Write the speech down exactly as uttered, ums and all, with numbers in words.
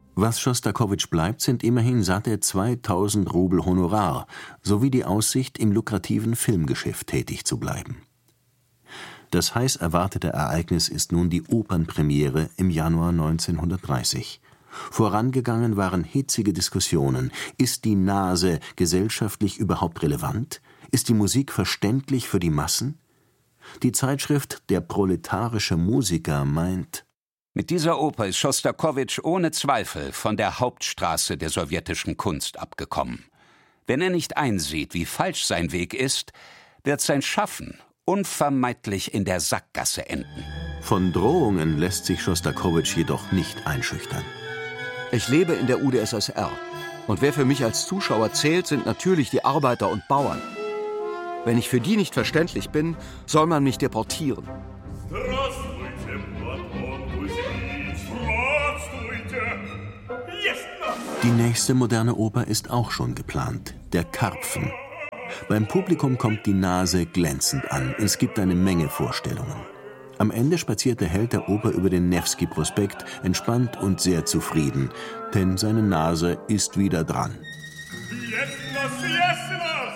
Was Schostakowitsch bleibt, sind immerhin satte zweitausend Rubel Honorar sowie die Aussicht, im lukrativen Filmgeschäft tätig zu bleiben. Das heiß erwartete Ereignis ist nun die Opernpremiere im Januar neunzehnhundertdreißig. Vorangegangen waren hitzige Diskussionen. Ist die Nase gesellschaftlich überhaupt relevant? Ist die Musik verständlich für die Massen? Die Zeitschrift Der proletarische Musiker meint: Mit dieser Oper ist Schostakowitsch ohne Zweifel von der Hauptstraße der sowjetischen Kunst abgekommen. Wenn er nicht einsieht, wie falsch sein Weg ist, wird sein Schaffen unvermeidlich in der Sackgasse enden. Von Drohungen lässt sich Schostakowitsch jedoch nicht einschüchtern. Ich lebe in der U d S S R. Und wer für mich als Zuschauer zählt, sind natürlich die Arbeiter und Bauern. Wenn ich für die nicht verständlich bin, soll man mich deportieren. Die nächste moderne Oper ist auch schon geplant: Der Karpfen. Beim Publikum kommt die Nase glänzend an. Es gibt eine Menge Vorstellungen. Am Ende spaziert der Held der Oper über den Newski-Prospekt, entspannt und sehr zufrieden, denn seine Nase ist wieder dran.